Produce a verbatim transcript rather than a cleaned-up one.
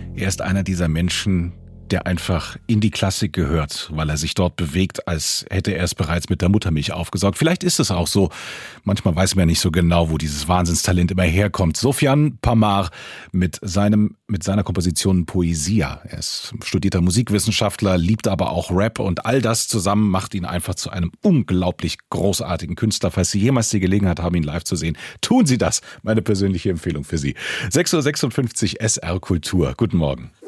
Er ist einer dieser Menschen, der einfach in die Klassik gehört, weil er sich dort bewegt, als hätte er es bereits mit der Muttermilch aufgesaugt. Vielleicht ist es auch so. Manchmal weiß man ja nicht so genau, wo dieses Wahnsinnstalent immer herkommt. Sofian Pamar mit seinem, mit seiner Komposition Poesia. Er ist studierter Musikwissenschaftler, liebt aber auch Rap und all das zusammen macht ihn einfach zu einem unglaublich großartigen Künstler. Falls Sie jemals die Gelegenheit haben, ihn live zu sehen, tun Sie das. Meine persönliche Empfehlung für Sie. sechs Uhr sechsundfünfzig S R Kultur. Guten Morgen.